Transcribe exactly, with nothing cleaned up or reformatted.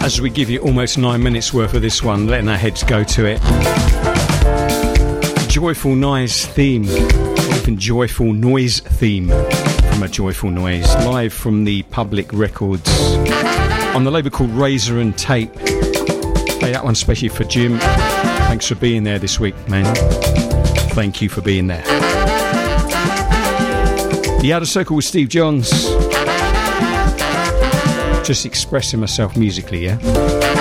as we give you almost nine minutes worth of this one, letting our heads go to it. Joyful Noise theme, or even Joyful Noise theme from A Joyful Noise, live from the Public Records on the label called Razor and Tape. Play that one especially for Jim. Thanks for being there this week, man. Thank you for being there. The Outer Circle with Steve Johns. Just expressing myself musically, yeah?